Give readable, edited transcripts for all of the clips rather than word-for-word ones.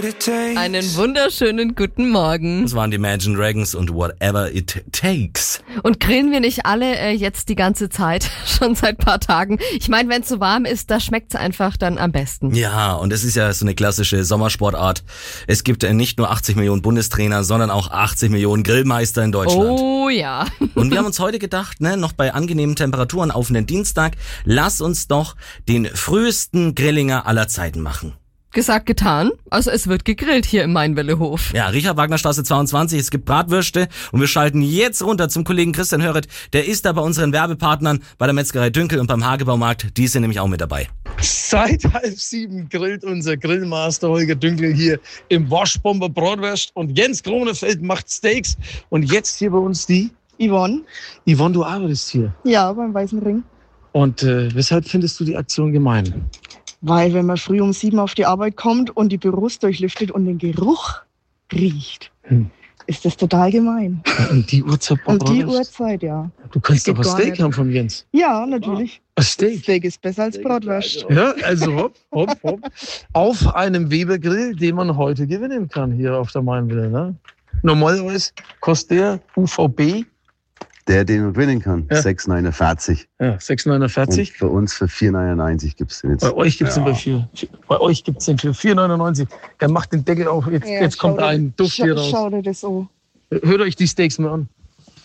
Einen wunderschönen guten Morgen. Das waren die Imagine Dragons und Whatever It Takes. Und grillen wir nicht alle jetzt die ganze Zeit, schon seit ein paar Tagen? Ich meine, wenn es so warm ist, da schmeckt's einfach dann am besten. Ja, und es ist ja so eine klassische Sommersportart. Es gibt nicht nur 80 Millionen Bundestrainer, sondern auch 80 Millionen Grillmeister in Deutschland. Oh ja. Und wir haben uns heute gedacht, noch bei angenehmen Temperaturen auf einen Dienstag, lass uns doch den frühesten Grillinger aller Zeiten machen. Gesagt, getan. Also es wird gegrillt hier im Mainwellehof. Ja, Richard-Wagner-Straße 22, es gibt Bratwürste und wir schalten jetzt runter zum Kollegen Christian Hörret. Der ist da bei unseren Werbepartnern, bei der Metzgerei Dünkel und beim Hagebaumarkt. Die sind nämlich auch mit dabei. Seit 6:30 grillt unser Grillmaster Holger Dünkel hier im Waschbomber Bratwurst und Jens Kronefeld macht Steaks. Und jetzt hier bei uns die Yvonne. Yvonne, du arbeitest hier. Ja, beim Weißen Ring. Und weshalb findest du die Aktion gemein? Weil wenn man früh um 7 auf die Arbeit kommt und die Büros durchlüftet und den Geruch riecht, ist das total gemein. Um die Uhrzeit? Um die Uhrzeit, ja. Du kannst Geht aber gar Steak nicht. haben vom Jens. Ja, natürlich. Ein Steak? Steak ist besser als Bratwurst. Ja, also hopp. Auf einem Weber-Grill, den man heute gewinnen kann hier auf der Mainwelle. Ne? Normalerweise kostet der UVB. Der, den man gewinnen kann, Ja. 6,49. Ja, 6,49. Und für uns für 4,99 gibt es den jetzt. Bei euch gibt es den für 4,99. Er macht den Deckel auf. Jetzt kommt ein Duft hier raus. Schau dir das an. Hört euch die Steaks mal an.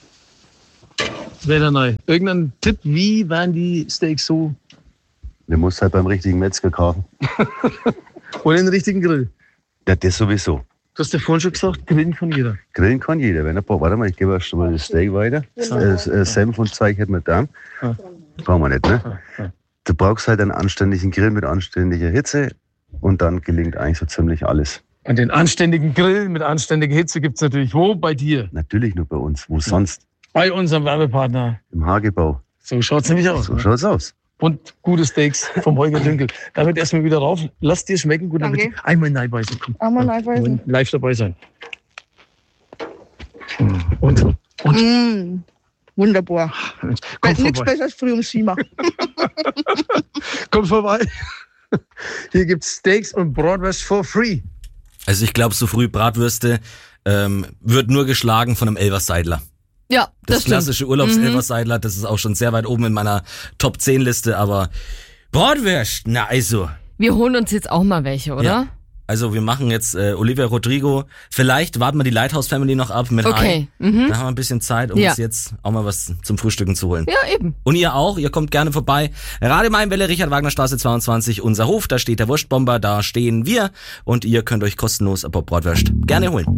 Wäre neu. Irgendein Tipp, wie waren die Steaks so? Du musst halt beim richtigen Metzger kaufen. Oder den richtigen Grill? Ja, das sowieso. Du hast ja vorhin schon gesagt, grillen kann jeder. Grillen kann jeder. Wenn er braucht. Warte mal, ich gebe erst mal das Steak weiter. Senf und Zeug hätten wir da. Ja. Brauchen wir nicht, ne? Ja. Du brauchst halt einen anständigen Grill mit anständiger Hitze und dann gelingt eigentlich so ziemlich alles. Und den anständigen Grill mit anständiger Hitze gibt es natürlich wo? Bei dir. Natürlich nur bei uns. Wo sonst? Bei unserem Werbepartner. Im Hagebau. So schaut es nämlich aus. So schaut's aus. Und gute Steaks vom Holger Dünkel. Damit erstmal wieder rauf. Lass dir schmecken. Guten Danke. Appetit. Einmal reinbeißen. Komm. Einmal reinbeißen. Live dabei sein. Und Wunderbar. komm Nichts vorbei. besser als früh um 7. Komm vorbei. Hier gibt's Steaks und Bratwurst for free. Also ich glaube, so früh Bratwürste wird nur geschlagen von einem Elverseidler. Ja, Das das stimmt. klassische Urlaubs-Elverseidler, das ist auch schon sehr weit oben in meiner Top 10 Liste, aber Bratwurst, na also. Wir holen uns jetzt auch mal welche, oder? Ja. Also wir machen jetzt Olivia Rodrigo. Vielleicht warten wir die Lighthouse Family noch ab mit Okay. Hai. Da haben wir ein bisschen Zeit, um Ja. uns jetzt auch mal was zum Frühstücken zu holen. Ja, eben. Und ihr auch, ihr kommt gerne vorbei. Radio Mainwelle, Richard-Wagner-Straße 22, unser Hof, da steht der Wurstbomber, da stehen wir und ihr könnt euch kostenlos ein paar Bratwurst gerne holen.